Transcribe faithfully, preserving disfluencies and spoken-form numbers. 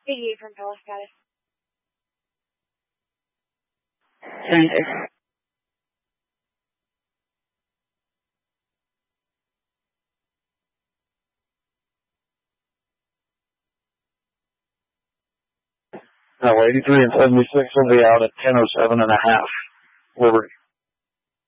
eighty-eight from Pella status. Center. Now, eighty-three and seventy-six will be out at ten oh seven and a half. Liberty.